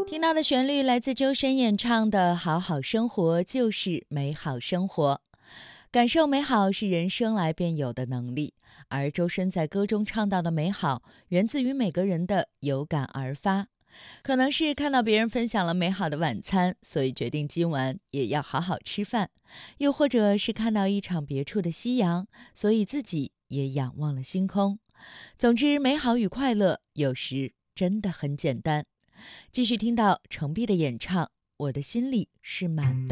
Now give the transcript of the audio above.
听到的旋律来自周深演唱的《好好生活就是美好生活》。感受美好是人生来便有的能力，而周深在歌中唱到的美好，源自于每个人的有感而发。可能是看到别人分享了美好的晚餐，所以决定今晚也要好好吃饭；又或者是看到一场别处的夕阳，所以自己也仰望了星空。总之，美好与快乐有时真的很简单。继续听到程璧的演唱，我的心里是满的。